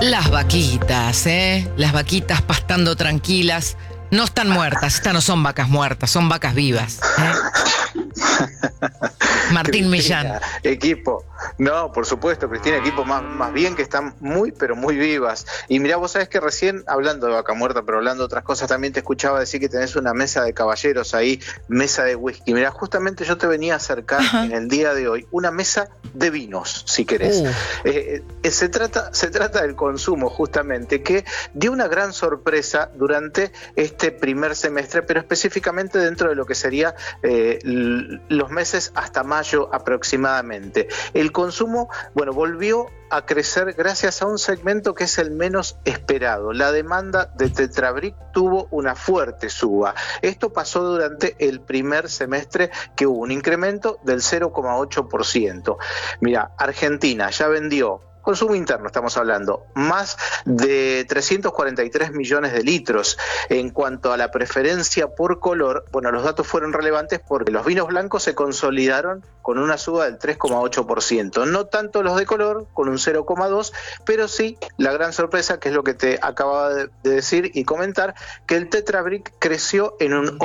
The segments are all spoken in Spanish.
Las vaquitas, las vaquitas pastando tranquilas. No están muertas, estas no son vacas muertas, son vacas vivas. Martín Millán. Equipo. No, por supuesto, Cristina, equipo más bien que están muy, pero muy vivas. Y mirá, vos sabés que recién, hablando de vaca muerta, pero hablando de otras cosas, también te escuchaba decir que tenés una mesa de caballeros ahí, mesa de whisky. Mirá, justamente yo te venía a acercar en el día de hoy una mesa de vinos, si querés. Se trata del consumo, justamente, que dio una gran sorpresa durante este primer semestre, pero específicamente dentro de lo que sería los meses hasta mayo aproximadamente. El consumo, volvió a crecer gracias a un segmento que es el menos esperado. La demanda de Tetrabric tuvo una fuerte suba. Esto pasó durante el primer semestre, que hubo un incremento del 0,8%. Mira, Argentina ya vendió, consumo interno estamos hablando, más de 343 millones de litros. En cuanto a la preferencia por color, los datos fueron relevantes porque los vinos blancos se consolidaron con una suba del 3,8%. No tanto los de color, con un 0,2%, pero sí la gran sorpresa, que es lo que te acababa de decir y comentar, que el Tetrabric creció en un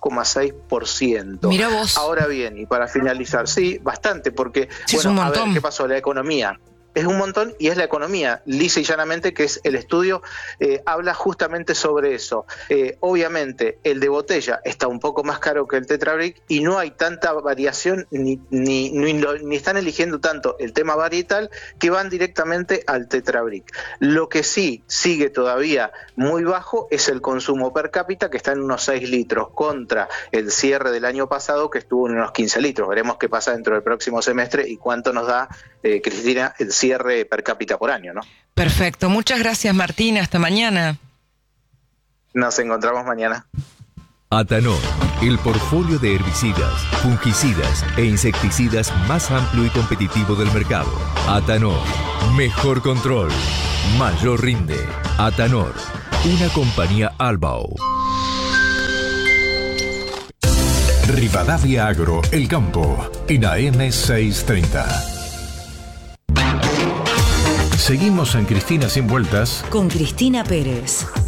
8,6%. Mira vos. Ahora bien, y para finalizar, sí, bastante, porque, sí, a ver, ¿qué pasó? La economía. Es un montón, y es la economía, lisa y llanamente, que es el estudio, habla justamente sobre eso. Obviamente, el de botella está un poco más caro que el Tetrabric y no hay tanta variación, ni están eligiendo tanto el tema varietal, que van directamente al Tetrabric. Lo que sí sigue todavía muy bajo es el consumo per cápita, que está en unos 6 litros, contra el cierre del año pasado, que estuvo en unos 15 litros. Veremos qué pasa dentro del próximo semestre y cuánto nos da, Cristina, el cierre per cápita por año, ¿no? Perfecto. Muchas gracias, Martín. Hasta mañana. Nos encontramos mañana. Atanor, el portfolio de herbicidas, fungicidas e insecticidas más amplio y competitivo del mercado. Atanor, mejor control, mayor rinde. Atanor, una compañía Albao. Rivadavia Agro, El Campo, en AM 630. Seguimos en Cristina Sin Vueltas con Cristina Pérez.